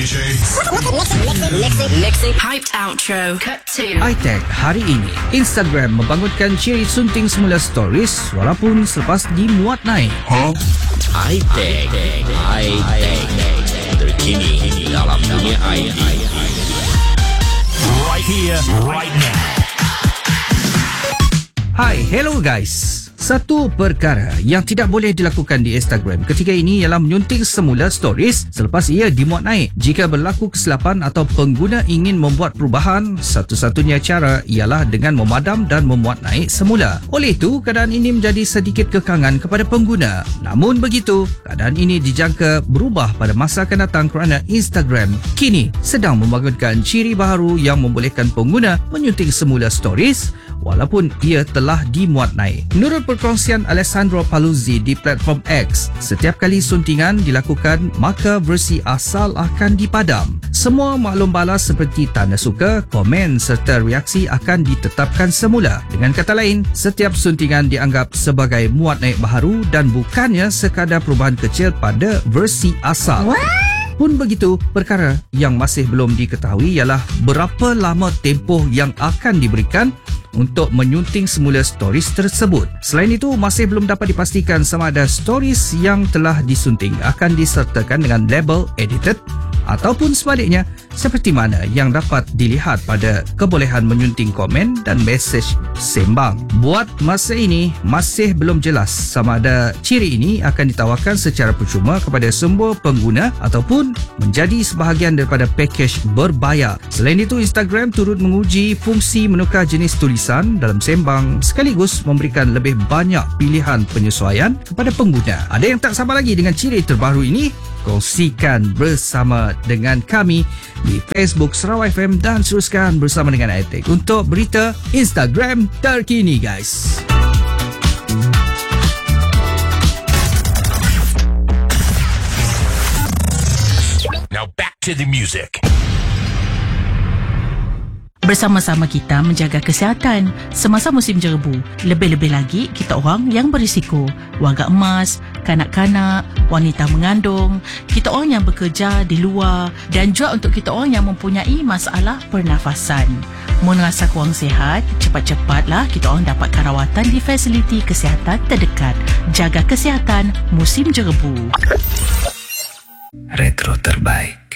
Mixing. Hyped outro. Cut 2. iTech hari ini, Instagram membangunkan ciri sunting semula stories walaupun selepas dimuat naik. iTech terkini dalam dunia IT. Right here, right now. Hai, hello guys. Satu perkara yang tidak boleh dilakukan di Instagram ketika ini ialah menyunting semula stories selepas ia dimuat naik. Jika berlaku kesilapan atau pengguna ingin membuat perubahan, satu-satunya cara ialah dengan memadam dan memuat naik semula. Oleh itu, keadaan ini menjadi sedikit kekangan kepada pengguna. Namun begitu, keadaan ini dijangka berubah pada masa akan datang kerana Instagram kini sedang membangunkan ciri baru yang membolehkan pengguna menyunting semula stories walaupun ia telah dimuat naik. Menurut perkongsian Alessandro Paluzzi di platform X, setiap kali suntingan dilakukan, maka versi asal akan dipadam. Semua maklum balas seperti tanda suka, komen serta reaksi akan ditetapkan semula. Dengan kata lain, setiap suntingan dianggap sebagai muat naik baharu dan bukannya sekadar perubahan kecil pada versi asal. Pun begitu, perkara yang masih belum diketahui ialah berapa lama tempoh yang akan diberikan untuk menyunting semula stories tersebut. Selain itu, masih belum dapat dipastikan sama ada stories yang telah disunting akan disertakan dengan label edited ataupun sebaliknya, seperti mana yang dapat dilihat pada kebolehan menyunting komen dan mesej sembang. Buat masa ini, masih belum jelas sama ada ciri ini akan ditawarkan secara percuma kepada semua pengguna ataupun menjadi sebahagian daripada pakej berbayar. Selain itu, Instagram turut menguji fungsi menukar jenis tulisan dalam sembang sekaligus memberikan lebih banyak pilihan penyesuaian kepada pengguna. Ada yang tak sabar lagi dengan ciri terbaru ini? Kongsikan bersama dengan kami di Facebook Sarawak FM dan teruskan bersama dengan iTech untuk berita Instagram terkini, guys. Now back to the music. Bersama-sama kita menjaga kesihatan semasa musim jerebu. Lebih-lebih lagi kita orang yang berisiko, warga emas, kanak-kanak, wanita mengandung, kita orang yang bekerja di luar dan juga untuk kita orang yang mempunyai masalah pernafasan. Mun rasa kurang sihat, cepat-cepatlah kita orang dapatkan rawatan di fasiliti kesihatan terdekat. Jaga kesihatan musim jerebu. Retro terbaik.